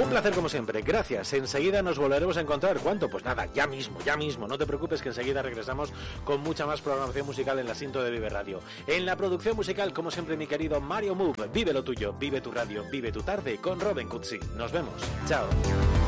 Un placer como siempre, gracias. Enseguida nos volveremos a encontrar. ¿Cuánto? Pues nada, ya mismo. No te preocupes que enseguida regresamos con mucha más programación musical en la Sinto de Vive Radio. En la producción musical, como siempre, mi querido Mario Move. Vive lo tuyo, vive tu radio, vive tu tarde con Robin Cutsi. Nos vemos. Chao.